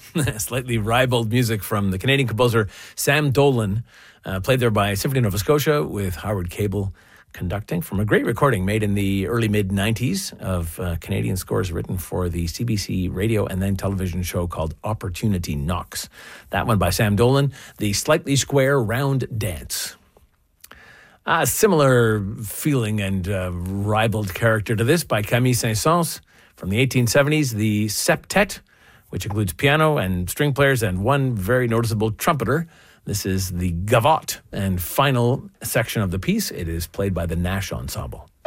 Slightly ribald music from the Canadian composer Sam Dolan, played there by Symphony Nova Scotia with Howard Cable conducting, from a great recording made in the early mid-90s of Canadian scores written for the CBC radio and then television show called Opportunity Knocks. That one by Sam Dolan, The Slightly Square Round Dance. A similar feeling and ribald character to this by Camille Saint-Saëns from the 1870s, the Septet, which includes piano and string players and one very noticeable trumpeter. This is the gavotte and final section of the piece. It is played by the Nash Ensemble.